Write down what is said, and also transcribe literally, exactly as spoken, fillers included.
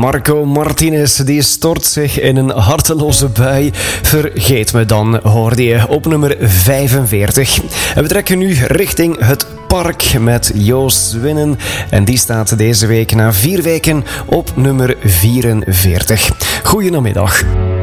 Marco Martinez die stort zich in een harteloze bui. Vergeet me dan, hoorde je op nummer vijfenveertig. En we trekken nu richting het park met Joost Winnen. En die staat deze week na vier weken op nummer vierenveertig. Goedemiddag.